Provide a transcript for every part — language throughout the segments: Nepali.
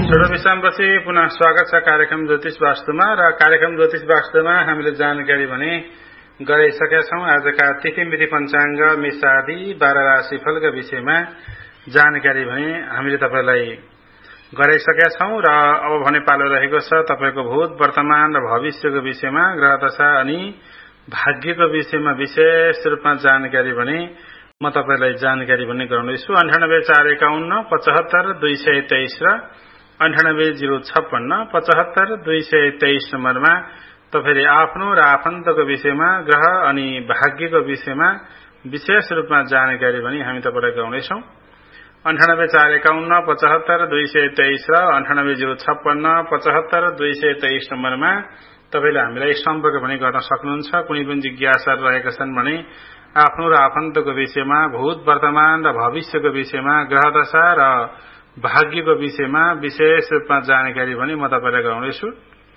विश्रामपछि पुनः स्वागत छ कार्यक्रम ज्योतिष वास्तुमा र कार्यक्रम ज्योतिष वास्तुमा हामीले जानकारी भने गराइसकेका छौं। आजका तिथि मिति पञ्चाङ्ग मेषादि 12 राशिफलका विषयमा जानकारी भने हामीले तपाईलाई गराइसकेका छौं र अब भने पालो रहेको छ तपाईको भूत वर्तमान र भविष्यको विषयमा ग्रह दशा अनि भाग्यको विषयमा विशेष रूपमा जानकारी भने म तपाईलाई जानकारी भन्ने गराउँदैछु। 984151 75223 र 980657 75223 नम्बरमा तपाईले आफ्नो र आफन्तको विषयमा ग्रह अनि भाग्यको विषयमा विशेष रूपमा जानकारी पनि हामी तपाईलाई गराउँदैछौं। 984151 75223 र 980657 75223 नम्बरमा तपाईले हामीलाई सम्पर्क पनि गर्न सक्नुहुन्छ। कुनै पनि जिज्ञासा रहेका छन् भने आफ्नो र आफन्तको विषयमा भूत वर्तमान र भविष्यको विषयमा ग्रह दशा र भाग्यको विषयमा विशेष रूपमा जानकारी पनि म तपाईलाई गराउँदैछु।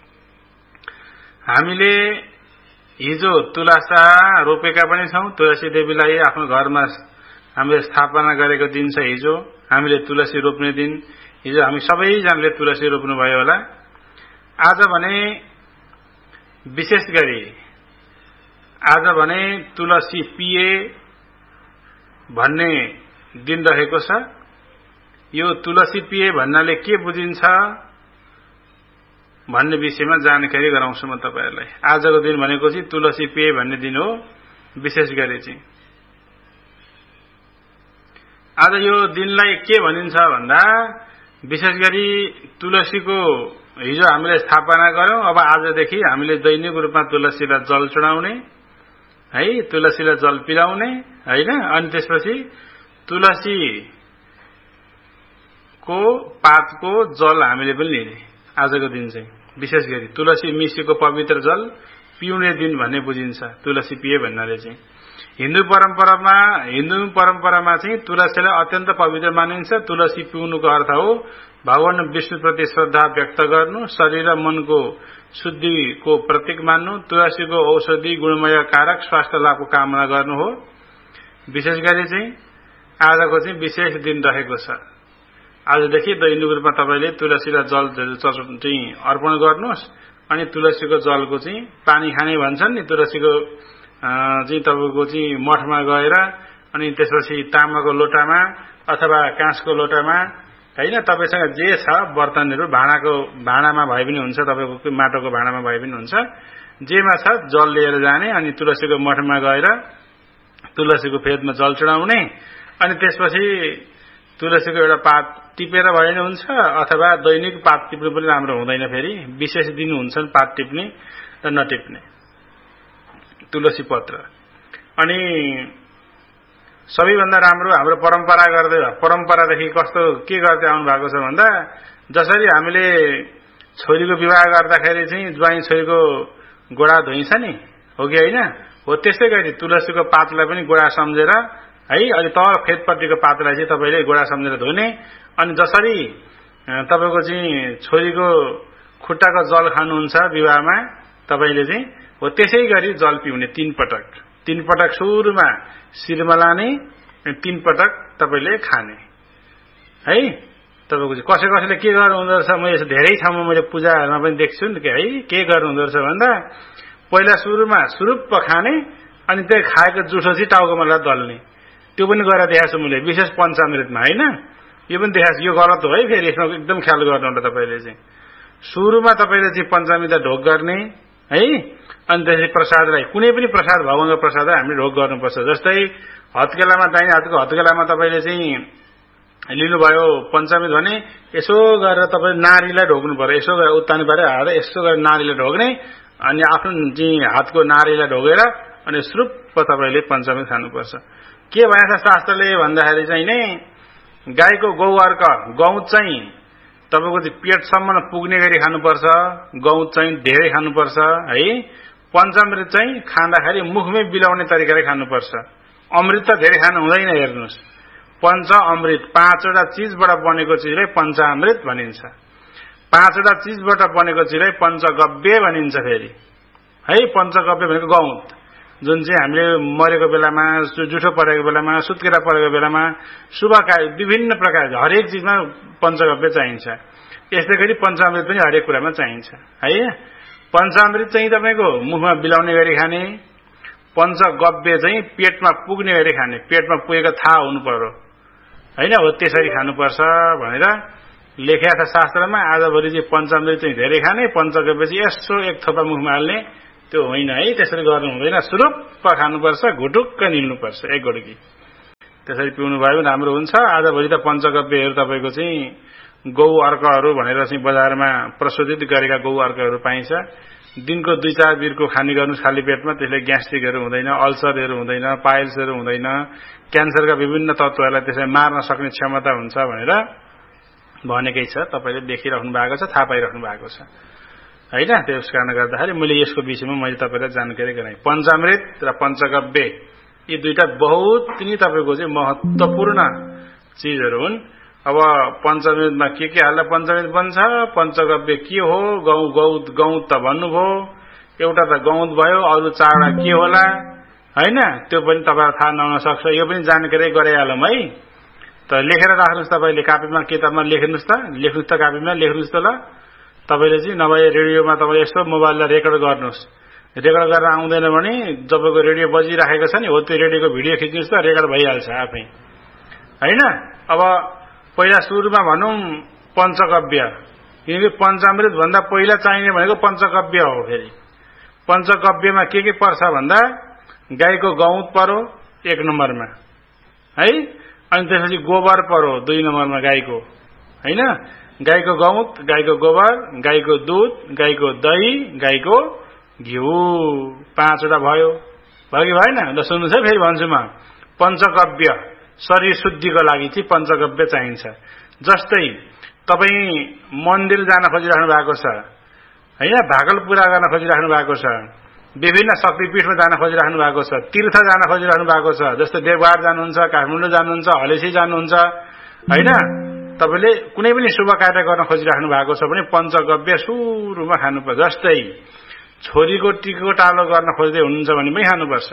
हामीले हिजो तुलसा रोपेका पनि छौं। तुलसी देवीलाई आफ्नो घरमा हामीले स्थापना गरेको दिन छ हिजो। हामीले तुलसी रोप्ने दिन हिजो हामी सबैजनाले तुलसी रोप्नु भयो होला। आज भने विशेष गरी आज भने तुलसी पिए भन्ने दिन रहेको छ। यो तुलसी पिए भन्नाले के बुझिन्छ भन्ने विषयमा जानकारी गराउँछु म तपाईहरुलाई। आजको दिन भनेको चाहिँ तुलसी पिए भन्ने दिन हो। विशेष गरी चाहिँ आज यो दिनलाई के भनिन्छ भन्दा विशेष गरी तुलसीको हिजो हामीले स्थापना गर्यौं। अब आजदेखि हामीले दैनिक रूपमा तुलसीलाई जल चढाउने है, तुलसीलाई जल पिलाउने हैन। अनि त्यसपछि तुलसी को पातको जल हामीले पनि लिने। आजको दिन चाहिँ विशेष गरी तुलसी मिशीको पवित्र जल पिउने दिन भन्ने बुझिन्छ। तुलसी पिए भन्नाले चाहिँ हिन्दू परम्परामा चाहिँ तुलसीलाई अत्यन्त पवित्र मानिन्छ। तुलसी पिउनुको अर्थ हो भगवान विष्णु प्रति श्रद्धा व्यक्त गर्नु, शरीर र मनको शुद्धिको प्रतीक मान्नु, तुलसीको औषधि गुणमय कारक स्वास्थ्य लाभको कामना गर्नु हो। विशेष गरी चाहिँ आजको चाहिँ विशेष दिन रहेको छ। आजदेखि दैनिक रूपमा तपाईले तुलसीलाई जल चाहिँ अर्पण गर्नुहोस्। अनि तुलसीको जलको चाहिँ पानी खाने भन्छन् नि, तुलसीको चाहिँ तपाईको चाहिँ मठमा गएर अनि त्यसपछि तामाको लोटामा अथवा काँसको लोटामा हैन, तपाईसँग जे छ बर्तनहरु भाँडामा भए पनि हुन्छ, तपाईको माटोको भाँडामा भए पनि हुन्छ, जेमा छ जल लिएर जाने अनि तुलसीको मठमा गएर तुलसीको फेदमा जल चढाउने। अनि त्यसपछि तुलसीको एउटा पात टिपेर भए पनि हुन्छ अथवा दैनिक पात टिप्नु पनि राम्रो हुँदैन। फेरि विशेष दिन हुन्छन् पात टिप्ने र नटिप्ने तुलसी पत्र। अनि सबैभन्दा राम्रो हाम्रो परम्परादेखि कस्तो के गर्दै आउनु भएको छ भन्दा जसरी हामीले छोरीको विवाह गर्दाखेरि चाहिँ ज्वाइँ छोरीको गोडा धोइन्छ नि, हो कि हैन, हो त्यस्तै गरी तुलसीको पातलाई पनि गोडा सम्झेर है, अनि तल फेदपट्टिको पातलाई चाहिँ तपाईले गोडा सम्झेर धुने। अनि जसरी तपाईको चाहिँ छोरीको खुट्टाको जल खानुहुन्छ विवाहमा तपाईले चाहिँ हो त्यसै गरी जल पिउने। 3 पटक सुरुमा शिरमा लाने, 3 पटक तपाईले खाने है। तपाईको चाहिँ कसैले के गर्नु हुँदो रहेछ, म यसो धेरै ठाउँमा मैले पूजाहरुमा पनि देख्छु नि के है, के गर्नु हुँदो रहेछ भन्दा पहिला सुरुमा सुरुप्प खाने अनि त्यो खाएको जुठो चाहिँ टाउकोमा ला दल्ने। त्यो पनि गरेर देखाछु मैले विशेष पञ्चामृतमा हैन। यो पनि देखाछु, यो गलत हो है। फेरि यसमा एकदम ख्याल गर्नु होला तपाईले चाहिँ। सुरुमा तपाईले चाहिँ पञ्चामृत ढोक गर्ने है। अनि त्यसै प्रसादलाई कुनै पनि प्रसाद भगवानको प्रसादलाई हामीले ढोक गर्नुपर्छ। जस्तै हत्केलामा दाहिने हातको हत्केलामा तपाईले चाहिँ लिनुभयो पञ्चामृत भने यसो गरेर तपाईले नारीलाई ढोक्नु पर्यो। यसो गरेर उत्तानी पारेर हालेर यसो गरेर नारीलाई ढोक्ने अनि आफ्नो चाहिँ हातको नारीलाई ढोकेर अनि सुरुप्प तपाईले पञ्चामृत खानुपर्छ। के भन्छ शास्त्रले भन्दाखेरि चाहिँ नि गाईको गौअर्क गौत चाहिँ तपाईको चाहिँ पेटसम्म पुग्ने गरी खानुपर्छ। गौत चाहिँ धेरै खानुपर्छ है। पञ्चामृत चाहिँ खाँदाखेरि मुखमै बिलाउने तरिकाले खानुपर्छ। अमृत त धेरै खानु हुँदैन। हेर्नुस्, पञ्च अमृत 5वटा चीजबाट बनेको चीजलाई पञ्चामृत भनिन्छ। 5वटा चीजबाट बनेको चीजलाई पञ्चगव्य भनिन्छ। फेरि है, पञ्चगव्य भनेको गौत, जुन चाहिँ हामीले मरेको बेलामा, जुठो परेको बेलामा, सुत्केरा परेको बेलामा, शुभ कार्य विभिन्न प्रकारको हरेक चीजमा पञ्चगव्य चाहिन्छ। यस्तै गरी पञ्चामृत पनि हरेक कुरामा चाहिन्छ है। पञ्चामृत चाहिँ तपाईको मुखमा बिलाउने गरी खाने, पञ्चगव्य चाहिँ पेटमा पुग्ने गरी खाने, पेटमा पुगेको थाहा हुनु पर्यो हैन, हो त्यसरी खानुपर्छ भनेर लेखेको छ शास्त्रमा। आजभोलि चाहिँ पञ्चामृत चाहिँ धेरै खाने, पञ्चगव्य चाहिँ यसो एक थोपा मुखमा हाल्ने, त्यो होइन है, त्यसरी गर्नु हुँदैन। सुरुप्प खानुपर्छ, घुटुक्क निल्नुपर्छ एक गुडकी, त्यसरी पिउनु भयो भने राम्रो हुन्छ। आजभोलि त पञ्चगव्यहरू तपाईको चाहिँ गौ अर्कहरू भनेर चाहिँ बजारमा प्रशोधित गरेका गौ अर्कहरू पाइन्छ। दिनको 2-4 बिरको खाने गर्नुस् खाली पेटमा, त्यसले ग्यास्ट्रिकहरू हुँदैन, अल्सरहरू हुँदैन, पाइल्सहरू हुँदैन, क्यान्सरका विभिन्न तत्त्वहरूलाई त्यसलाई मार्न सक्ने क्षमता हुन्छ भनेर भनेकै छ। तपाईले देखिराख्नु भएको छ, थाहा पाइराख्नु भएको छ हैन। त्यस कारणले गर्दाखेरि मैले यसको विषयमा मैले तपाईलाई जानकारी गराएँ। पञ्चामृत र पञ्चगव्य यी दुईटा बहुत नै तपाईको चाहिँ महत्त्वपूर्ण चीजहरू हुन्। अब पञ्चामृतमा के हाल्दा पञ्चामृत बन्छ, पञ्चगव्य के हो, गौत त भन्नुभयो, एउटा त गौत भयो, अरु 4वटा के होला हैन, त्यो पनि तपाईलाई थाहा नहुन सक्छ। यो पनि जानकारी गराइहालौं है। त लेखेर राख्नुस्, तपाईले कापीमा किताबमा लेख्नुस् त, लेख्नुस् त कापीमा लेख्नुस् त ल। तपाईले चाहिँ नभए रेडियोमा तपाईले यसो मोबाइललाई रेकर्ड गर्नुस्, रेकर्ड गरेर आउँदैन भने जबको रेडियो बजिराखेको छ नि हो त्यो रेडियोको भिडियो खिच्नुस् त, रेकर्ड भइहाल्छ आफै हैन। अब पहिला सुरुमा भनौं पञ्चगव्य, किनकि पञ्चामृत भन्दा पहिला चाहिने भनेको पञ्चगव्य हो। फेरि पञ्चगव्यमा के पर्छ भन्दा गाईको गौत पर्यो 1 नम्बरमा है, अनि त्यसपछि गोबर पर्यो 2 नम्बरमा गाईको हैन। गाईको गौत, गाईको गोबर, गाईको दूध, गाईको दही, गाईको घिउ, 5वटा भयो कि भएन? ल सुन्नुस् है, फेरि भन्छु म। पञ्चगव्य शरीर शुद्धिको लागि चाहिँ पञ्चगव्य चाहिन्छ। जस्तै तपाई मन्दिर जान खोजिराख्नु भएको छ हैन, भाकल पूरा गर्न खोजिराख्नु भएको छ, विभिन्न शक्तिपीठमा जान खोजिराख्नु भएको छ, तीर्थ जान खोजिराख्नु भएको छ, जस्तै देवघर जानुहुन्छ, काठमाडौँ जानुहुन्छ, हलेसी जानुहुन्छ हैन। तपाईले कुनै पनि शुभ कार्य गर्न खोजिराख्नु भएको छ भने पञ्चगव्य सुरुमा खानुपर्छ। जस्तै छोरीको टिको टालो गर्न खोज्दै हुनुहुन्छ भने पनि खानुपर्छ,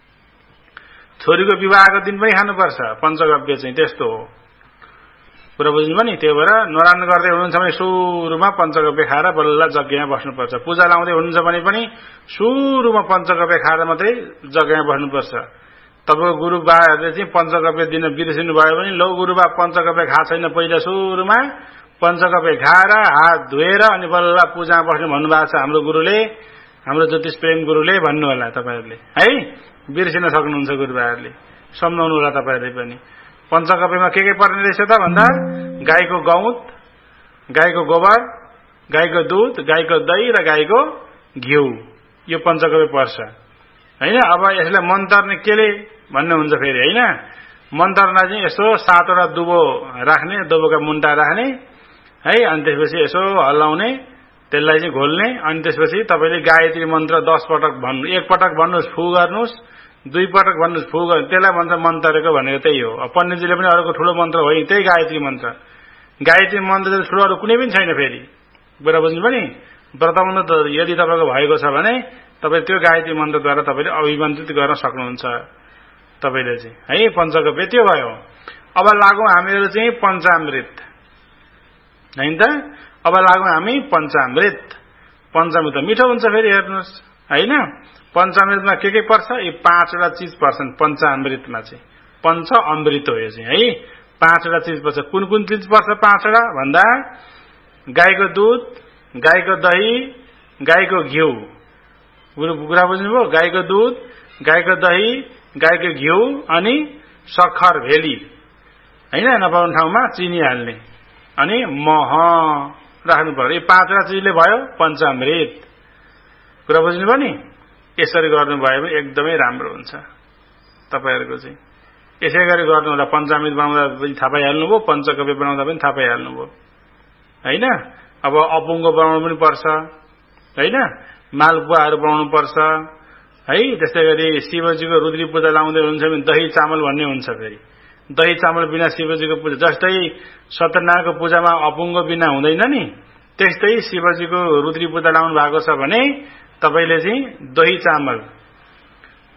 छोरीको विवाहको दिन पनि खानुपर्छ। पञ्चगव्य चाहिँ त्यस्तो हो, कुरा बुझ्नुभयो नि। त्यही भएर नरान गर्दै हुनुहुन्छ भने सुरुमा पञ्चगव्य खाएर बल्ल जग्गामा बस्नुपर्छ। पूजा लाउँदै हुनुहुन्छ भने पनि सुरुमा पञ्चगव्य खाएर मात्रै जग्गामा बस्नुपर्छ। तपाईको गुरुबाहरूले चाहिँ पञ्चगव्य दिन बिर्सिनु भयो भने लौ गुरुबा पञ्चगव्य खा छैन, पहिला सुरुमा पञ्चगव्य खाएर हात धोएर अनि बल्ल पूजामा बस्नु भन्नुभएको छ हाम्रो गुरुले, हाम्रो ज्योतिष प्रेम गुरुले भन्नु होला तपाईहरुले है। बिर्सिन सक्नुहुन्छ गुरुबाहरूले, सम्झाउनु होला तपाईहरुले पनि। पञ्चगव्यमा के पर्ने रहेछ त भन्दा गाईको गौत, गाईको गोबर, गाईको दूध, गाईको दही र गाईको घिउ, यो पञ्चगव्य पर्छ हैन। अब यसलाई मन्तर्ने केले भन्ने हुन्छ फेरि हैन। मन्तर्ना चाहिँ यसो 7वटा दुबो राख्ने, दुबोका मुन्टा राख्ने है, अनि त्यसपछि यसो हल्लाउने, त्यसलाई चाहिँ घोल्ने, अनि त्यसपछि तपाईले गायत्री मन्त्र 10 पटक भन्नु, 1 पटक भन्नुस् फू गर्नुस्, 2 पटक भन्नुस् फू गर्नु, त्यसलाई भन्छ मन्तरेको भनेको त्यही हो। अब पण्डितजीले पनि अरूको ठूलो मन्त्र होइन, त्यही गायत्री मन्त्र। गायत्री मन्त्र जस्तो ठूलो अरू कुनै पनि छैन फेरि, कुरा बुझ्नु पनि। व्रतबन्ध यदि तपाईको भएको छ भने तपाई त्यो गायत्री मन्त्रद्वारा तपाईले अभिमन्त्रित गर्न सक्नुहुन्छ तपाईले चाहिँ है। पञ्चगव्य त्यो भयो। अब लागौं हामीहरु चाहिँ पञ्चामृत हैन त। अब लागौं हामी पञ्चामृत। पञ्चामृत मिठो हुन्छ फेरि हेर्नुस् हैन। पञ्चामृतमा के पर्छ? यी 5वटा चीज पर्छन् पञ्चामृतमा चाहिँ। पञ्च अमृत हो यो चाहिँ है। 5वटा चीज पर्छ। कुन कुन चीज पर्छ 5वटा भन्दा गाईको दूध, गाईको दही, गाईको घिउ, कुरा बुझ्नुभयो? गाईको दूध, गाईको दही, गाईको घिउ अनि सक्खर भेली हैन, नपाउने ठाउँमा चिनी हाल्ने, अनि मह राख्नु पर्यो। यो 5वटा चीजले भयो पञ्चामृत। कुरा बुझ्नुभयो नि? यसरी गर्नुभयो भने एकदमै राम्रो हुन्छ तपाईहरुको चाहिँ। यसै गरी गर्नु होला। पञ्चामृत बनाउँदा पनि थाहा पाइहाल्नुभयो, पञ्चगव्य बनाउँदा पनि थाहा पाइहाल्नुभयो हैन। अब अपुङ्गो बनाउनु पनि पर्छ हैन, मालपुवाहरु बनाउनु पर्छ है। त्यस्तै गरी शिवजीको रुद्री पूजा लाउँदै हुनुहुन्छ भने दही चामल भन्ने हुन्छ फेरि। दही चामल बिना शिवजीको पूजा, जस्तै सत्यनारायणको पूजामा अपुङ्गो बिना हुँदैन नि, त्यस्तै शिवजीको रुद्री पूजा लाउनु भएको छ भने तपाईले चाहिँ दही चामल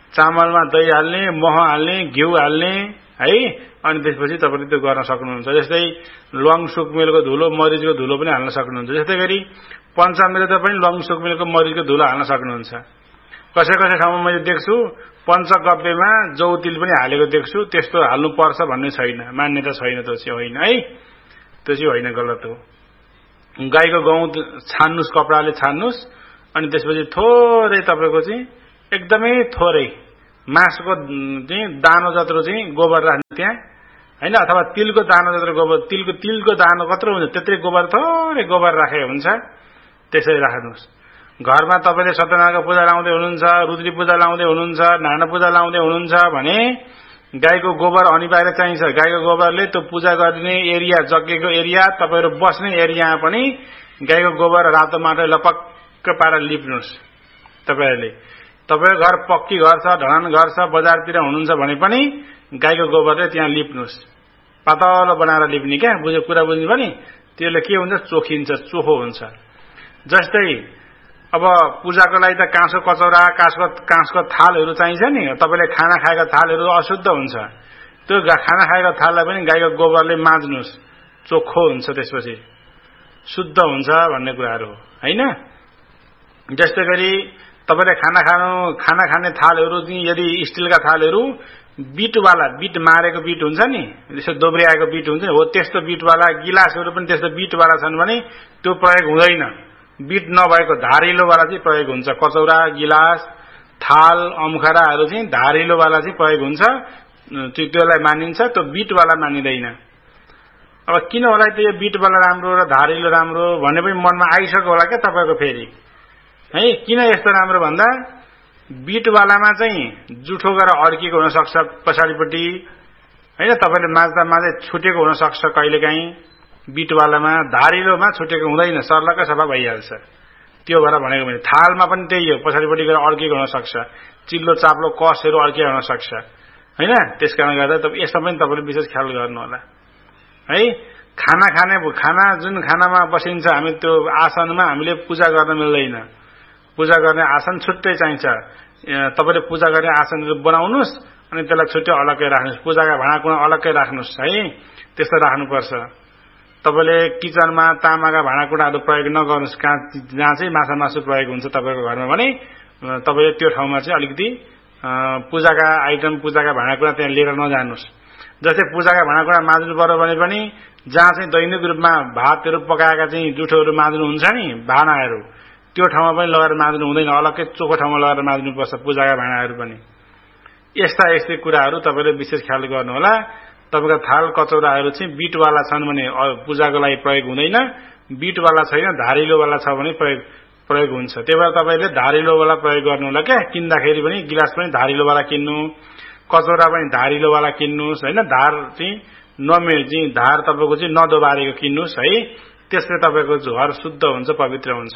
चामलमा दही हाल्ने, मह हाल्ने, घिउ हाल्ने है। अनि त्यसपछि तपाईले त्यो गर्न सक्नुहुन्छ। जस्तै ल्वाङ सुकमेलको धुलो, मरिचको धुलो पनि हाल्न सक्नुहुन्छ। त्यस्तै गरी पञ्चामृत पनि ल्वाङ सुकमेलको मरिचको धुलो हाल्न सक्नुहुन्छ। कसै कसै ठाउँमा मैले देख्छु पञ्चगव्यमा जौतिल पनि हालेको देख्छु। त्यस्तो हाल्नु पर्छ भन्ने छैन, मान्यता छैन, त्यो चाहिँ होइन है। त्यो चाहिँ होइन, गलत हो। गाईको गहुँ छान्नुस्, कपडाले छान्नुस्, अनि त्यसपछि थोरै तपाईको चाहिँ एकदमै थोरै मासको चाहिँ दानो जत्रो चाहिँ गोबर राख्ने त्यहाँ हैन, अथवा तिलको दानो जत्रो गोबर, तिलको दानो कत्रो हुन्छ त्यत्रै गोबर, थोरै गोबर राखे हुन्छ, त्यसरी राख्नुस्। घरमा तपाईले सत्यनारायणको पूजा लाउँदै हुनुहुन्छ, रुद्री पूजा लाउँदै हुनुहुन्छ, नारायण पूजा लाउँदै हुनुहुन्छ भने गाईको गोबर अनिवार्य चाहिन्छ। गाईको गोबरले त्यो पूजा गर्ने एरिया, जग्गेको एरिया, तपाईहरु बस्ने एरियामा पनि गाईको गोबर रातो माटो लपक्क पारेर लिप्नुस्। तपाईहरुले तपाईको घर पक्की घर छ, ढलान घर छ, बजारतिर हुनुहुन्छ भने पनि गाईको गोबरले त्यहाँ लिप्नुस्। पातलो बनाएर लिप्ने क्या, बुझ्यो कुरा बुझ्नु पनि। त्यसले के हुन्छ, चोखिन्छ, चोखो हुन्छ। जस्तै अब पूजाको लागि त काँसको कचौरा, काँसको थालहरू चाहिन्छ नि। तपाईले खाना खाएका थालहरू अशुद्ध हुन्छ, त्यो खाना खाएका थाललाई पनि गाईको गोबरले माझ्नुस्, चोखो हुन्छ, त्यसपछि शुद्ध हुन्छ भन्ने कुराहरू हो हैन। जस्तै गरी तपाईले खाना खाने थालहरू चाहिँ यदि स्टिलका थालहरू बीटवाला, बीट मारेको बीट हुन्छ नि, त्यसो दोब्रियाएको बीट हुन्छ नि, हो त्यस्तो बीटवाला, गिलासहरू पनि त्यस्तो बीटवाला छन् भने त्यो प्रयोग हुँदैन। बीट नभएको धारिलोवाला चाहिँ प्रयोग हुन्छ। कचौरा, गिलास, थाल, अम्खराहरू चाहिँ धारिलोवाला चाहिँ प्रयोग हुन्छ, त्यसलाई मानिन्छ, त्यो बीटवाला मानिदैन। अब किन होला त्यो बीटवाला राम्रो र धारिलो राम्रो भन्ने पनि मनमा आइसक्यो होला क्या तपाईको फेरि है। किन यस्तो राम्रो भन्दा बीटवालामा चाहिँ जुठो गरेर अड्किएको हुन सक्छ पछाडिपट्टि हैन, तपाईले माझ्दा माझ्दै छुटेको हुन सक्छ कहिलेकाहीँ बीटवालामा। धारिलोमा छुटेको हुँदैन, सर्लक्कै सफा भइहाल्छ। त्यो भएर भनेको मैले थालमा पनि त्यही हो, पछाडिपट्टि गएर अड्किएको हुन सक्छ, चिल्लो चाप्लो कसहरू अड्किएको हुन सक्छ हैन। त्यसकारण गर्दा यसमा पनि तपाईले विशेष ख्याल गर्नु होला है। खाना जुन खानामा बसिन्छ हामी, त्यो आसनमा हामीले पूजा गर्न मिल्दैन। पूजा गर्ने आसन छुट्टै चाहिन्छ। तपाईले पूजा गर्ने आसनहरू बनाउनुस्, अनि त्यसलाई छुट्टै अलग्गै राख्नुस्, पूजाका भाँडाकुँडा अलग्गै राख्नुस् है, त्यस्तो राख्नुपर्छ। तपाईले किचनमा तामाका भाँडाकुँडाहरू प्रयोग नगर्नुस्, जहाँ चाहिँ माछा मासु प्रयोग हुन्छ तपाईको घरमा भने तपाईले त्यो ठाउँमा चाहिँ अलिकति पूजाका आइटम, पूजाका भाँडाकुँडा त्यहाँ लिएर नजानुस्। जस्तै पूजाका भाँडाकुँडा माझ्नु पर्यो भने पनि जहाँ चाहिँ दैनिक रूपमा भातहरू पकाएका चाहिँ जुठोहरू माझ्नु हुन्छ नि, भाँडाहरू, त्यो ठाउँमा पनि लगाएर माझ्नु हुँदैन, अलग्गै चोखो ठाउँमा लगाएर माझ्नुपर्छ पूजाका भाँडाहरू पनि। यस्ता कुराहरू तपाईले विशेष ख्याल गर्नु होला। तपाईका थाल कचौराहरू चाहिँ बीटवाला छन् भने पूजाको लागि प्रयोग हुँदैन, बीटवाला छैन, धारिलोवाला छ भने प्रयोग हुन्छ। त्यही भएर तपाईले धारिलोवाला प्रयोग गर्नु होला क्या। किन्दाखेरि पनि गिलास पनि धारिलोवाला किन्नु, कचौरा पनि धारिलोवाला किन्नुस् हैन। धार चाहिँ धार तपाईको चाहिँ नदोबारेको किन्नुस् है, त्यसले तपाईको घर शुद्ध हुन्छ, पवित्र हुन्छ।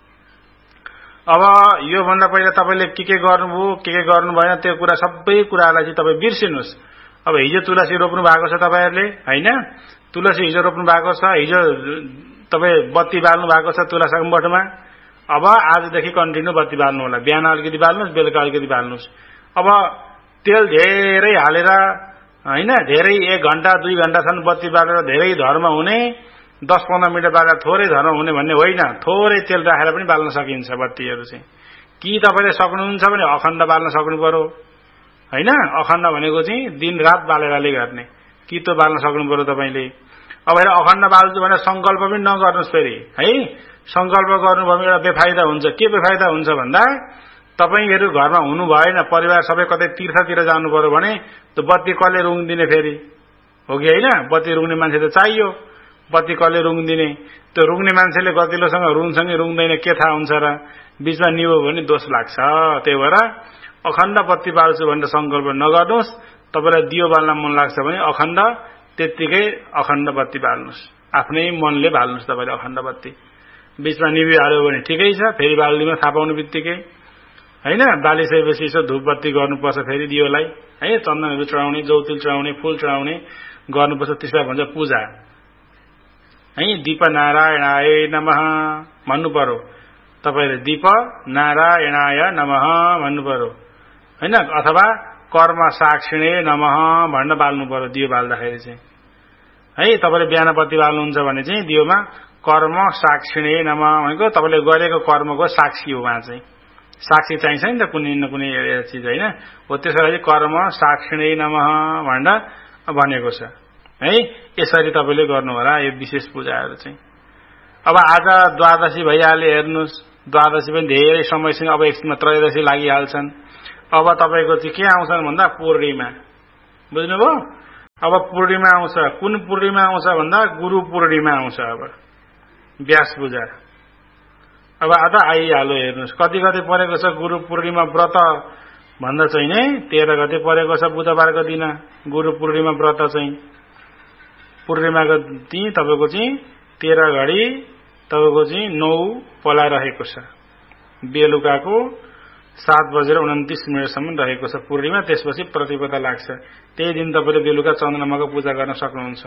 अब यो भन्दा पहिला तपाईले के गर्नुभयो, के गर्नु भएन, त्यो कुरा सबै कुरालाई चाहिँ तपाई बिर्सिनुस्। अब हिजो तुलसी रोप्नु भएको छ तपाईहरुले हैन, तुलसी हिजो रोप्नु भएको छ, हिजो तपाई बत्ती बाल्नु भएको छ तुलसीको मठमा। अब आजदेखि कन्टिन्यू बत्ती बाल्नु होला। बिहान अलिकति बाल्नुस्, बेलुका अलिकति बाल्नुस्। अब तेल धेरै हालेर हैन, धेरै 1 घण्टा 2 घण्टासम्म बत्ती बालेर धेरै धर्म हुने, 10-15 मिनेट बालेर थोरै धर्म हुने भन्ने होइन। थोरै तेल राखेर पनि बाल्न सकिन्छ बत्तीहरू चाहिँ। कि तपाईले सक्नुहुन्छ भने अखण्ड बाल्न सक्नु पर्यो हैन। अखण्ड भनेको चाहिँ दिन रात बालेरले गर्ने, कि त्यो बाल्न सक्नु पर्यो तपाईले। अब हेर अखण्ड बाल्छु भने संकल्प पनि नगर्नुस् फेरि है। संकल्प गर्नु भने एउटा बेफाइदा हुन्छ। के बेफाइदा हुन्छ भन्दा तपाईहरु घरमा हुनु भएन, परिवार सबै कतै तीर्थतिर जानु पर्यो भने त्यो बत्ती कसले रुङ्दिने फेरि, हो कि हैन। बत्ती रुङ्ने मान्छे त चाहियो, बत्ती कसले रुङ्दिने। त्यो रुङ्ने मान्छेले गतिलोसँग रुङसँगै रुङ्दैन, के थाहा हुन्छ र, बीचमा निभो भने दोष लाग्छ। त्यही भएर अखण्ड बत्ती बाल्छु भनेर संकल्प नगर्नुस्। तपाईलाई दियो बाल्न मन लाग्छ भने अखण्ड त्यतिकै अखण्ड बत्ती बाल्नुस्, आफ्नै मनले बाल्नुस् तपाईले अखण्ड बत्ती। बीचमा निभिहाल्यो भने ठिकै छ, फेरि बाल्दिमा थाहा पाउनु बित्तिकै हैन। बालिसकेपछि यसो धूप बत्ती गर्नुपर्छ फेरि दियोलाई है, चन्दनहरू चढाउने, जौतिल चढाउने, फूल चढाउने गर्नुपर्छ। त्यसलाई भन्छ पूजा है। दीप नारायणाय नमः भन्नु पर्यो तपाईले, दीप नारायणाय नमः भन्नु पर्यो हैन, अथवा कर्म साक्षिणे नमः भन्न बाल्नु पर्यो दियो बाल्दाखेरि चाहिँ है। तपाईले बिहान बत्ती बाल्नुहुन्छ भने चाहिँ दियोमा कर्म साक्षिणे नमः भनेको तपाईले गरेको कर्मको साक्षी हो। वहाँ चाहिँ साक्षी चाहिन्छ नि त कुनै न कुनै चीज हैन, हो त्यसैले कर्म साक्षिणे नमः भनेर भनेको छ है। यसरी तपाईले गर्नु होला यो विशेष पूजाहरू चाहिँ। अब आज द्वादशी भइहाल्यो, हेर्नुस् द्वादशी पनि धेरै समयसँग अब एकछिनमा त्रयोदशी लागिहाल्छन्। अब तपाईको चाहिँ के आउँछन् भन्दा पूर्णिमा, बुझ्नुभयो। अब पूर्णिमा आउँछ। कुन पूर्णिमा आउँछ भन्दा गुरु पूर्णिमा आउँछ। अब व्यास पूजा अब आज आइहाल्यो। हेर्नुस् कति गते परेको छ गुरु पूर्णिमा व्रत भन्दा चाहिँ नै 13 गते परेको छ बुधबारको दिन गुरु पूर्णिमा व्रत चाहिँ। पूर्णिमाको दिन तपाईको चाहिँ 13 घडी तपाईको चाहिँ 9 पला रहेको छ। बेलुकाको 7:29 रहेको छ पूर्णिमा। त्यसपछि प्रतिपदा लाग्छ। त्यही दिन तपाईले बेलुका चन्द्रमाको पूजा गर्न सक्नुहुन्छ।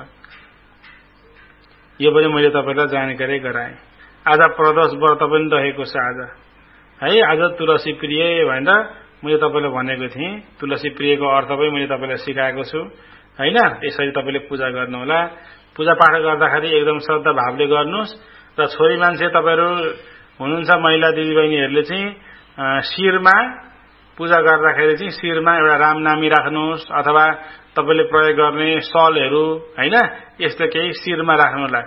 यो पनि मैले तपाईलाई जानकारी गराएँ। आज प्रदोष व्रत पनि रहेको छ आज है। आज तुलसी प्रिय भनेर मैले तपाईलाई भनेको थिएँ। तुलसी प्रियको अर्थ पनि मैले तपाईलाई सिकाएको छु हैन। यसरी तपाईले पूजा गर्नु होला। पूजा पाठ गर्दाखेरि एकदम श्रद्धा भावले गर्नुस्। र छोरी मान्छे तपाईहरु हुनुहुन्छ महिला दिदीबहिनीहरुले चाहिँ शिरमा पूजा गर्दाखेरि चाहिँ शिरमा एउटा राम नामी राख्नुस् अथवा तपाईले प्रयोग गर्ने सलहरु हैन यस्तो केही शिरमा राख्नु होला।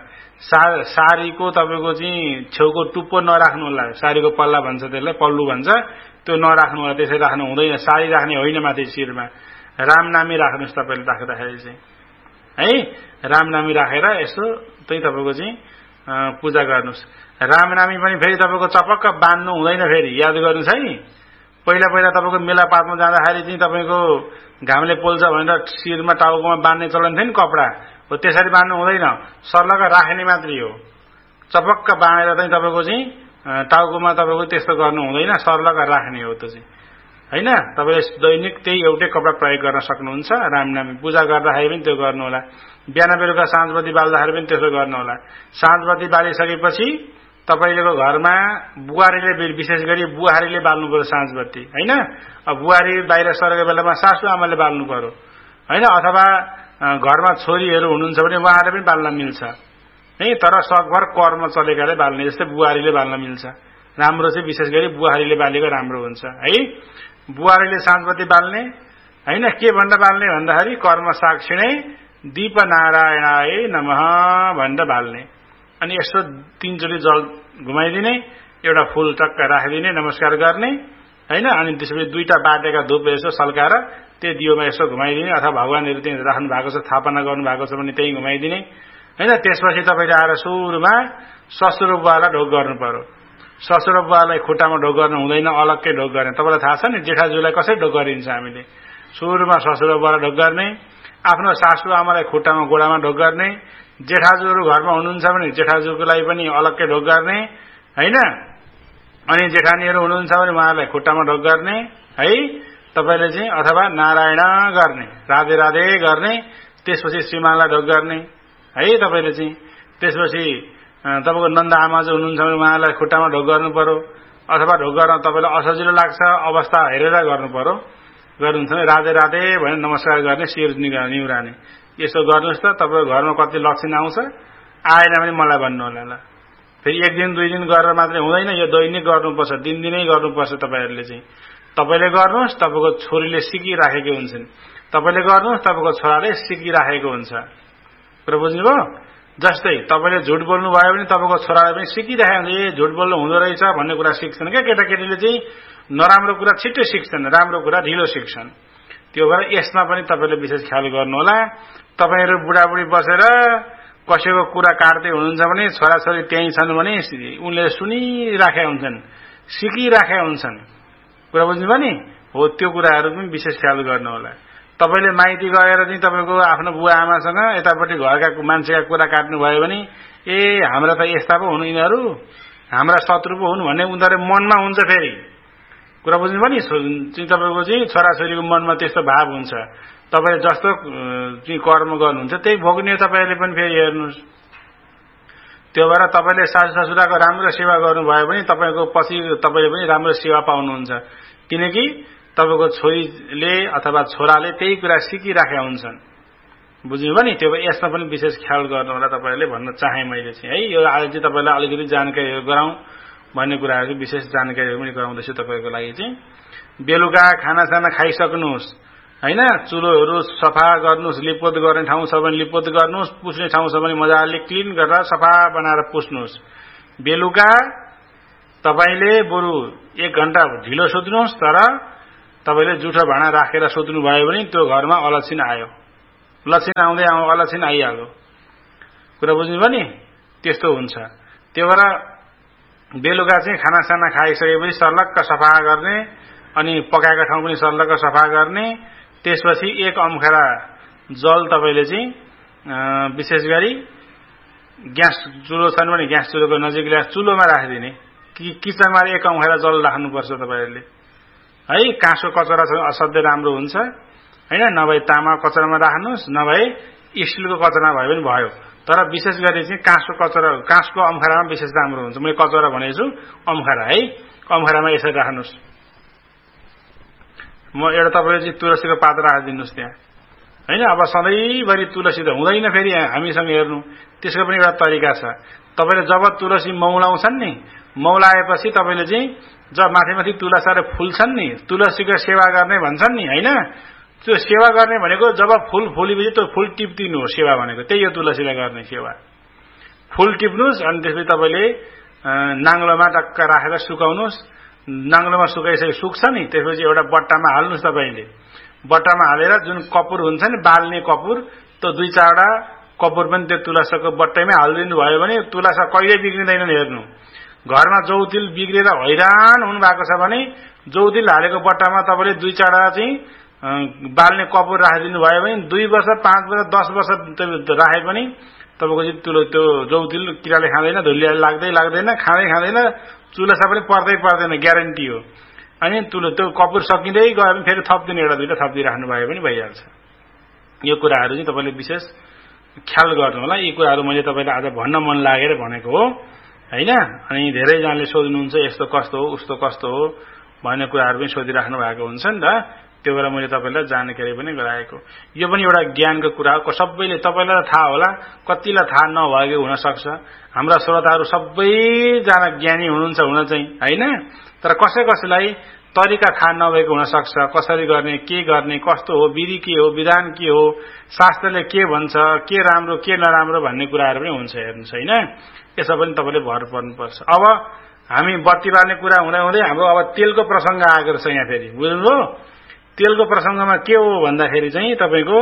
सारीको तपाईको चाहिँ छेउको टुप्पो नराख्नु होला। सारीको पल्ला भन्छ त्यसलाई, पल्लु भन्छ, त्यो नराख्नु होला। त्यसै राख्नु हुँदैन। सारी राख्ने होइन माथि शिरमा। राम नामी राख्नुस् तपाईले राख्दाखेरि चाहिँ है। राम नामी राखेर यसो त्यही तपाईको चाहिँ पूजा गर्नुस्। राम नामी पनि फेरि तपाईको चपक्क बान्नु हुँदैन। फेरि याद गर्नुस् है। पहिला पहिला तपाईको मेला पातमा जाँदाखेरि चाहिँ तपाईको घामले पोल्छ भनेर शिरमा टाउकोमा बान्ने चलन थियो नि कपडा, हो त्यसरी बान्नु हुँदैन। सर्लग राख्ने मात्रै हो। चपक्क बाँधेर चाहिँ तपाईको चाहिँ टाउकोमा तपाईको त्यस्तो गर्नु हुँदैन। सर्लग राख्ने हो त्यो चाहिँ हैन। तपाईले दैनिक त्यही एउटै कपडा प्रयोग गर्न सक्नुहुन्छ। रामनामी पूजा गर्दाखेरि पनि त्यो गर्नु होला। बिहान बेलुका साँझबत्ती बाल्दाखेरि पनि त्यसो गर्नु होला। साँझबत्ती बालिसकेपछि तपाईलेको घरमा बुहारीले विशेष गरी बुहारीले बाल्नु पर्यो साँझबत्ती हैन। अब बुहारी बाहिर सरेको बेलामा सासु आमाले बाल्नु पर्यो हैन। अथवा घरमा छोरीहरु हुनुहुन्छ भने उहाँले पनि बाल्न मिल्छ है। तर सकभर कर्म चलेकाले बाल्ने जस्तै बुहारीले बाल्न मिल्छ। राम्रो चाहिँ विशेष गरी बुहारीले बालेको राम्रो हुन्छ है। बुहारीले साँझबत्ती बाल्ने हैन। के भनेर बाल्ने भन्दाखेरि कर्म साक्षिणे दीप नारायणाय नमः भनेर बाल्ने। अनि यसो 3 चोटी जल घुमाइदिने, एउटा फूल टक्क राखिदिने, नमस्कार गर्ने हैन। अनि त्यसपछि 2टा बाटेका धूप यसो सल्काएर त्यो दियोमा यसो घुमाइदिने अथवा भगवानहरु त्यही राख्नु भएको छ स्थापना गर्नु भएको छ भने त्यही घुमाइदिने हैन। त्यसपछि तपाईले आएर सुरुमा ससुरबुवालाई ढोग गर्नु पर्यो। ससुरबुवालाई खुट्टामा ढोग गर्नु हुँदैन, अलग्गै ढोग गर्ने। तपाईलाई थाहा छ नि जेठाजुलाई कसरी ढोग गरिन्छ हामीले। सुरुमा ससुरबुवालाई ढोग गर्ने, आफ्नो सासु आमालाई खुट्टामा गोडामा ढोग गर्ने, जेठाजुहरु घरमा हुनुहुन्छ भने जेठाजुको लागि पनि अलग्गै ढोग गर्ने हैन। अनि जेठानीहरु हुनुहुन्छ भने उहाँलाई खुट्टामा ढोग गर्ने है तपाईले चाहिँ, अथवा नारायण गर्ने, राधे राधे गर्ने। त्यसपछि श्रीमानलाई ढोग गर्ने है तपाईले चाहिँ। त्यसपछि तपाईको नन्द आमा जो हुनुहुन्छ भने उहाँलाई खुट्टामा ढोग गर्नु पर्यो। अथवा ढोग गर्न तपाईलाई असजिलो लाग्छ अवस्था हेरेर गर्नु पर्यो। गर्नुहुन्छ भने राधे राधे भनेर नमस्कार गर्ने, शिर निहुराने। यसो गर्नुस् त तपाईको घरमा कति लक्षण आउँछ। आएन भने मलाई भन्नु होला ल। फेरि 1 दिन 2 दिन गरेर मात्रै हुँदैन, यो दैनिक गर्नुपर्छ, दिनदिनै गर्नुपर्छ। तपाईहरुले चाहिँ तपाईले गर्नुस्, तपाईको छोरीले सिकिराखेको हुन्छन्। तपाईले गर्नुस्, तपाईको छोराले सिकिराखेको हुन्छ। कुरा बुझ्नुभयो। जस्तै तपाईले झुट बोल्नु भयो भने तपाईको छोराले पनि सिकिराखेको हुन्छ। ए झुट बोल्नु हुँदो रहेछ भन्ने कुरा सिक्छन् के केटाकेटीले चाहिँ। नराम्रो कुरा छिट्टै सिक्छन्, राम्रो कुरा ढिलो सिक्छन्। त्यो भएर यसमा पनि तपाईले विशेष ख्याल गर्नु होला। तपाईहरु बुढाबुढी बसेर कसैको कुरा काट्दै हुनुहुन्छ भने छोराछोरी त्यही छन् भने उनले सुनिराखेका हुन्छन्, सिकिराखेका हुन्छन्। कुरा बुझ्नुभयो नि। हो त्यो कुराहरु पनि विशेष ख्याल गर्नु होला। तपाईले माइती गएर चाहिँ तपाईको आफ्नो बुवा आमासँग यतापट्टि घरका मान्छेका कुरा काट्नु भयो भने ए हाम्रा त यस्ता पो हुनु यिनीहरु, हाम्रा शत्रु पो हुनु भन्ने उनीहरु मनमा हुन्छ। फेरि कुरा बुझ्नुभयो नि। तपाईको चाहिँ छोराछोरीको मनमा त्यस्तो भाव हुन्छ। तपाईले जस्तो चाहिँ कर्म गर्नुहुन्छ त्यही भोग्ने तपाईले पनि। फेरि हेर्नुस्, त्यो भएर तपाईले सासु ससुराको राम्रो सेवा गर्नुभयो भने तपाईको पछि तपाईले पनि राम्रो सेवा पाउनुहुन्छ। किनकि तपाईको छोरीले अथवा छोराले त्यही कुरा सिकिराखेका हुन्छन्। बुझ्नुभयो नि? त्यो यसमा पनि विशेष ख्याल गर्नु होला तपाईहरुले भन्न चाहे मैले चाहिँ है। यो आज चाहिँ तपाईलाई अलिकति जानकारी गराउँ भन्ने कुराहरु विशेष जानकारी पनि गराउँदैछु तपाईहरुको लागि चाहिँ। बेलुका खानासाना खाइसक्नुस् हैन, चुलोहरु सफा गर्नुस्, लिपपोत गर्ने ठाउँ छ भने लिपपोत गर्नुस्, पुस्ने ठाउँ छ भने मजाले क्लिन गरेर सफा बनाएर पुस्नुस्। बेलुका तपाईले बरु 1 घण्टा ढिलो सुत्नुस्, तर तपाईले जुठो भाँडा राखेर सुत्नु भयो भने त्यो घरमा अलक्षिण आयो, लक्षिण आउँदै अलक्षिण आइहाल्यो। कुरा बुझ्नुभयो नि? त्यस्तो हुन्छ। त्यो भएर बेलुका चाहिँ खानासाना खाइसकेपछि सर्लक्क सफा गर्ने, अनि पकाएको ठाउँ पनि सर्लक्क सफा गर्ने। त्यसपछि 1 अम्खेरा जल तपाईले चाहिँ विशेष गरी ग्यास चुलो छन् भने ग्यास चुलोको नजिक ल्याएर चुलोमा राखिदिने। किचनमा 1 अम्खेरा जल राख्नुपर्छ तपाईहरुले है। काँसको कचरा असाध्यै राम्रो हुन्छ हैन, नभए तामा कचरामा राख्नुस्, नभए स्टिलको कचरामा भए पनि भयो। तर विशेष गरी चाहिँ काँसको कचरा, काँसको अम्खेरामा विशेष राम्रो हुन्छ। मैले कचरा भनेछु अम्खेरा है, अम्खेरामा यसरी राख्नुस्। म एउटा तपाईले चाहिँ तुलसीको पात राखिदिनुस् त्यहाँ हैन। अब सधैँभरि तुलसी त हुँदैन फेरि हामीसँग हेर्नु, त्यसको पनि एउटा तरिका छ। तपाईले जब तुलसी मौलाउँछन् नि, मौलाएपछि तपाईले चाहिँ जब माथि तुलसीले फुल्छन् नि, तुलसीको सेवा गर्ने भन्छन् नि हैन। त्यो सेवा गर्ने भनेको जब फूल फुलेपछि त्यो फूल टिप्दिनु हो सेवा भनेको, त्यही हो तुलसीले गर्ने सेवा। फूल टिप्नुस् अनि त्यसपछि तपाईले नाङ्लोमा टक्क राखेर सुकाउनुस्। नाङ्लोमा सुकाइसके सुक्छ नि, त्यसपछि एउटा बट्टामा हाल्नुस्। तपाईले बट्टामा हालेर जुन कपुर हुन्छ नि, बाल्ने कपुर, त्यो 2-4 कपुर पनि त्यो तुलसीको बट्टैमै हालिदिनु भयो भने तुलसी कहिले बिग्रिँदैन। हेर्नु, घरमा जौतिल बिग्रेर हैरान हुनु भएको छ भने जौतिल हालेको बट्टामा तपाईले 2-4 चाहिँ बाल्ने कपुर राखिदिनु भयो भने 2 वर्ष 5 वर्ष 10 वर्ष राखे पनि तपाईको चाहिँ त्यो जौतिल किराले खाँदैन, धुलियाले लाग्दैन, खाँदैन, चुलसा पनि पर्दैन, ग्यारेन्टी हो। अनि त्यो कपुर सकिँदै गयो भने फेरि थप्दिनु, 1-2 थप्दिराख्नु भयो भने भइहाल्छ। यो कुराहरु चाहिँ तपाईले विशेष ख्याल गर्नु होला। यी कुराहरु मैले तपाईलाई आज भन्न मन लागेर भनेको हो हैन। अनि धेरै जनाले सोध्नुहुन्छ यस्तो कस्तो हो उस्तो कस्तो हो भन्ने कुराहरु पनि सोधिराख्नु भएको हुन्छ नि त। त्यो भएर मैले तपाईलाई जानकारी पनि गराएको। यो पनि एउटा ज्ञानको कुरा हो। सबैले तपाईलाई थाहा होला, कतिलाई थाहा नभएको हुन सक्छ। हाम्रा श्रोताहरु सबैजना ज्ञानी हुनुहुन्छ हुन चाहिँ हैन, तर कसैलाई तरिका थाहा नभएको हुन सक्छ। कसरी गर्ने, के गर्ने, कस्तो हो, विधि के हो, विधान के हो, शास्त्रले के भन्छ, के राम्रो के नराम्रो भन्ने कुराहरु पनि हुन्छ हेर्नुस् हैन। यसो पनि तपाईले भर पर्नुपर्छ। अब हामी बत्ती बाल्ने कुरा हुँदै हाम्रो अब तेलको प्रसंग आएको छ यहाँ फेरि। बुझ्नुभयो? तेलको प्रसंगमा के हो भन्दाखेरि चाहिँ तपाईको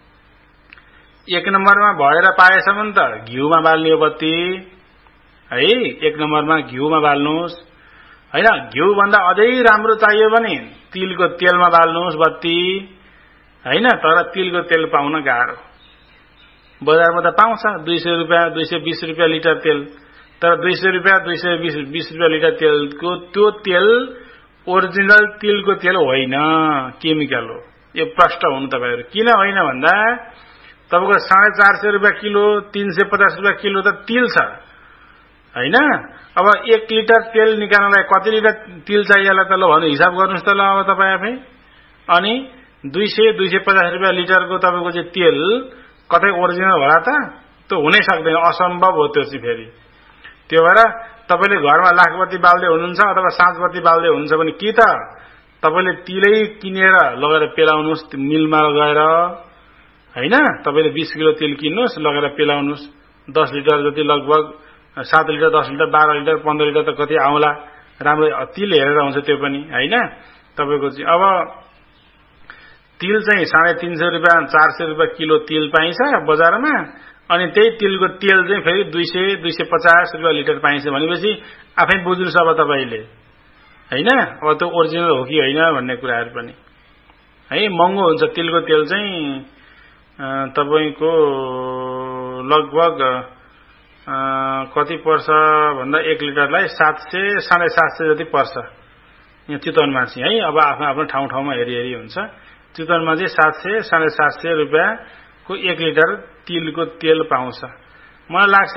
1 नम्बरमा भएर पाएसम्म त घिउमा बाल्ने हो बत्ती है। 1 नम्बरमा घिउमा बाल्नुस् हैन। घिउ भन्दा अझै राम्रो चाहियो भने तिलको तेलमा बाल्नुस् बत्ती हैन। तर तिलको तेल पाउन गाह्रो। बजारमा त पाउँछ 200 रुपैयाँ 220 रुपैयाँ लिटर तेल। तर 200 रुपैयाँ 220 रुपैयाँ लिटर तेलको त्यो तेल ओरिजिनल तिलको तेल होइन, केमिकल हो। यो प्रष्ट हुनु तपाईहरु। किन होइन भन्दा तपाईको 450 रुपैयाँ किलो 350 रुपैयाँ किलो त तिल छ हैन। अब 1 लिटर तेल निकाल्नलाई कति लिटर तिल चाहिएला त ल भन्नु, हिसाब गर्नुस् त ल अब तपाई आफै। अनि 200-250 रुपैयाँ लिटरको तपाईको चाहिँ तेल कतै ओरिजिनल होला त? त्यो हुनै सक्दैन, असम्भव हो त्यो चाहिँ फेरि। त्यो भएर तपाईले घरमा लाखबत्ती बाल्दै हुनुहुन्छ अथवा साँचबत्ती बाल्दै हुनुहुन्छ भने कि त तपाईले तिलै किनेर लगेर पेलाउनुस् मिलमा गएर हैन। तपाईले 20 किलो तेल किन्नुस्, लगेर पेलाउनुस्। 10 लिटर जति लगभग 7 लिटर 10 लिटर 12 लिटर 15 लिटर त कति आउला। राम्रो तिल हेरेर हुन्छ त्यो पनि हैन। तपाईको चाहिँ अब तिल चाहिँ 350 रुपैयाँ 400 रुपैयाँ किलो तिल पाइन्छ बजारमा। अनि त्यही तिलको तेल चाहिँ फेरि 200-250 रुपैयाँ लिटर पाइन्छ भनेपछि आफै बुझ्नुस् अब तपाईले हैन। अब त्यो ओरिजिनल हो कि होइन भन्ने कुराहरु पनि है। महँगो हुन्छ तिलको तेल चाहिँ तपाईको लगभग कति पर्छ भन्दा 1 लिटरलाई 700-750 जति पर्छ यहाँ चितवनमा चाहिँ है। अब आफ्नो ठाउँमा हेरी हुन्छ। चितवनमा चाहिँ 700-750 रुपैयाँ को 1 लिटर तिलको तेल पाउँछ। मलाई लाग्छ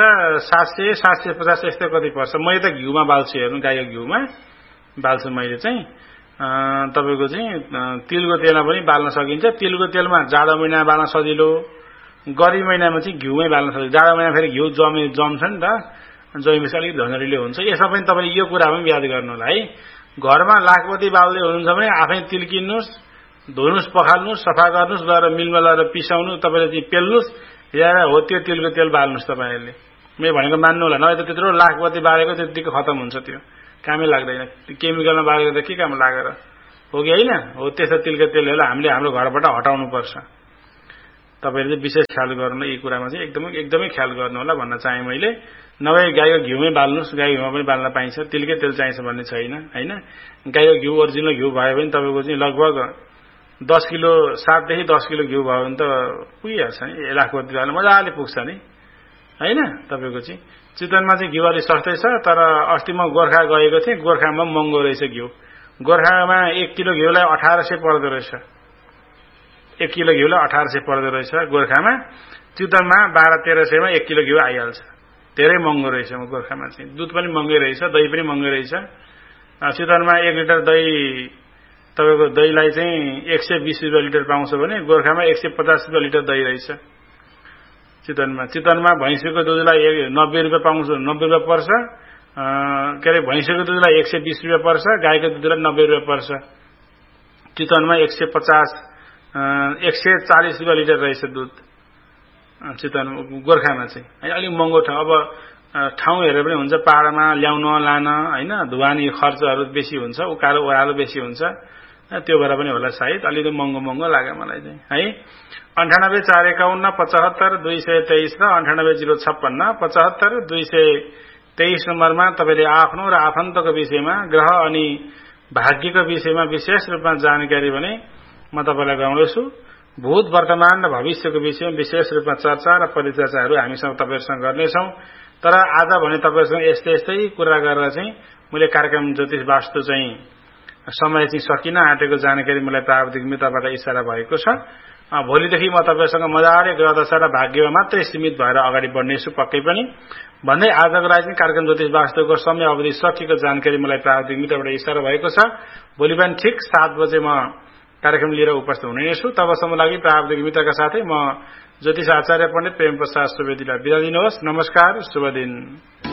700-750 यस्तै कति पर्छ। मैले त घिउमा बाल्छु हेर्नु, गाईको घिउमा बाल्छु मैले चाहिँ तपाईको चाहिँ तिलको तेलमा पनि बाल्न सकिन्छ। तिलको तेलमा जाडो महिना बाल्न सजिलो, गर्मी महिनामा चाहिँ घिउमै बाल्न सकिन्छ। जाडो महिना फेरि घिउ जम्छ नि त, जमेपछि अलिक झन्झरिलो हुन्छ। यसमा पनि तपाईले यो कुरा पनि याद गर्नु होला है। घरमा लाखपति बाल्दै हुनुहुन्छ भने आफै तिल किन्नुस्, धुनुस्, पखाल्नुस्, सफा गर्नुस्, गएर मिलमा लगेर पिसाउनु, तपाईले चाहिँ पेल्नुस्, या हो त्यो तिलको तेल बाल्नुस् तपाईहरुले। मैले भनेको मान्नु होला, नभए त त्यत्रो लाखपति बालेको त्यतिकै खतम हुन्छ, त्यो कामै लाग्दैन। केमिकलमा बालेको त के काम लागेर हो कि हैन? हो त्यस्तो तिलको तेलहरु हामीले हाम्रो घरबाट हटाउनु पर्छ। तपाईहरुले विशेष ख्याल गर्नु, यी कुरामा चाहिँ एकदमै ख्याल गर्नु होला भन्न चाहे मैले। नभए गाईको घिउमै बाल्नुस्, गाई घिउमा पनि बाल्न पाइन्छ, तिलकै तेल चाहिन्छ भन्ने छैन हैन। गाईको घिउ ओरिजिनल घिउ भयो भने तपाईको चाहिँ लगभग 10 किलो 7 देखि 10 किलो घिउ भयो भने त पुगिहाल्छ नि, लाखपति बाल्न मजाले पुग्छ नि हैन। तपाईको चाहिँ चितवनमा चाहिँ घिउ अलि सस्तै छ, तर अस्ति म गोर्खा गएको थिएँ, गोर्खामा महँगो रहेछ घिउ। गोर्खामा 1 किलो घिउलाई 1800 पर्दो रहेछ। 1 किलो घिउलाई 1800 पर्दो रहेछ गोर्खामा। चितवनमा 1200-1300 मा 1 किलो घिउ आइहाल्छ। धेरै महँगो रहेछ गोर्खामा चाहिँ। दुध पनि महँगै रहेछ, दही पनि महँगै रहेछ। चितवनमा 1 लिटर दही, तपाईको दहीलाई चाहिँ 120 रुपैयाँ लिटर पाउँछ भने गोर्खामा 150 रुपैयाँ लिटर दही रहेछ चितवनमा भैँसीको दुधलाई 90 रुपैयाँ पाउँछ, 90 रुपैयाँ पर्छ। के अरे भैँसीको दुधलाई 120 रुपैयाँ पर्छ, गाईको दुधलाई 90 रुपैयाँ पर्छ। चितवनमा 140 रुपैयाँ लिटर रहेछ दुध चितवन गोर्खामा चाहिँ। अलिक महँगो ठाउँ, अब ठाउँ हेरेर पनि हुन्छ, पहाडमा ल्याउन लान हैन, धुवानी खर्चहरु बेसी हुन्छ, उकालो ओह्रालो बेसी हुन्छ, त्यो भएर पनि होला सायद अलिकति महँगो लाग्यो मलाई चाहिँ है। 98 451 75 223 र 98 056 75 223 नम्बरमा तपाईले आफ्नो र आफन्तको विषयमा, ग्रह अनि भाग्यको विषयमा विशेष रूपमा जानकारी भने म तपाईलाई गराउँछु। भूत, वर्तमान र भविष्यको विषयमा विशेष रूपमा चर्चा र परिचर्चाहरू हामीसँग तपाईहरुसँग गर्नेछौं। तर आज भने तपाईहरुसँग यस्तै कुरा गरेर चाहिँ मैले कार्यक्रम ज्योतिष वास्तु चाहिँ समय चाहिँ सकिन आँटेको जानकारी मलाई प्राविधिक मित्रबाट इशारा भएको छ। भोलिदेखि म तपाईहरुसँग मजाले ग्रह दशा र भाग्यमा मात्रै सीमित भएर अगाडि बढ्नेछु पक्कै पनि भन्दै आजको लागि चाहिँ कार्यक्रम ज्योतिष वास्तुको समय अवधि सकिएको जानकारी मलाई प्राविधिक मित्रबाट इशारा भएको छ। भोलि बिहान ठिक 7 बजे म कार्यक्रम लिएर उपस्थित हुने छु। तबसम्म लागि प्राविधिक मित्रका साथै म ज्योतिष आचार्य पण्डित प्रेम प्रसाद सुवेदीलाई बिदा दिनुहोस्। नमस्कार, शुभ दिन।